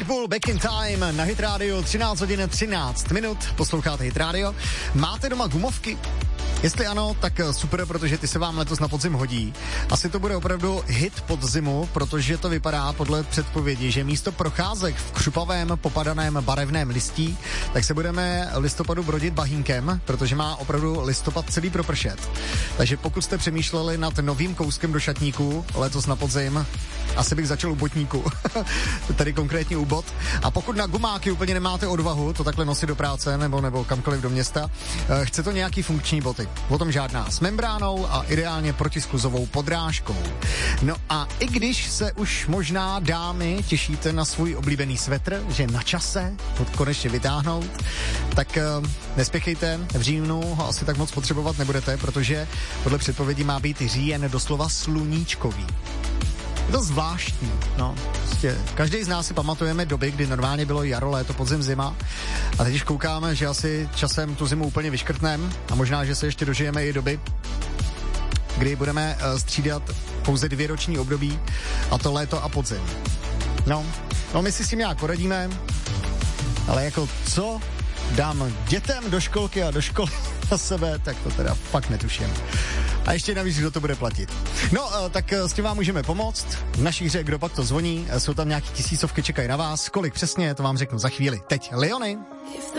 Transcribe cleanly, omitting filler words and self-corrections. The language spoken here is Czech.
Pitbull, Back in Time na Hit Radio, 13 hodin 13 minut, posloucháte Hit Radio. Máte doma gumovky? Jestli ano, tak super, protože ty se vám letos na podzim hodí. Asi to bude opravdu hit podzimu, protože to vypadá podle předpovědi, že místo procházek v křupavém popadaném barevném listí, tak se budeme v listopadu brodit bahínkem, protože má opravdu listopad celý propršet. Takže pokud jste přemýšleli nad novým kouskem do šatníku letos na podzim, asi bych začal u botníku, tady konkrétně u bot. A pokud na gumáky úplně nemáte odvahu to takhle nosit do práce nebo kamkoliv do města, chce to nějaký funkční boty. O tom žádná. S membránou a ideálně protiskluzovou podrážkou. No a i když se už možná, dámy, těšíte na svůj oblíbený svetr, že na čase ho konečně vytáhnout, tak nespěchejte, v říjnu ho asi tak moc potřebovat nebudete, protože podle předpovědí má být říjen doslova sluníčkový. Je to zvláštní, no. Prostě každý z nás si pamatujeme doby, kdy normálně bylo jaro, léto, podzim, zima. A teď už koukáme, že asi časem tu zimu úplně vyškrtneme a možná, že se ještě dožijeme i doby, kdy budeme střídat pouze 2 roční období, a to léto a podzim. No, my si s tím nějak poradíme, ale jako co dám dětem do školky a do školy na sebe, tak to teda fakt netuším. A ještě navíc, kdo to bude platit. No, tak s tím vám můžeme pomoct. V naší hře Kdo pak to zvoní, jsou tam nějaký tisícovky, čekají na vás. Kolik přesně, to vám řeknu za chvíli. Teď Leony.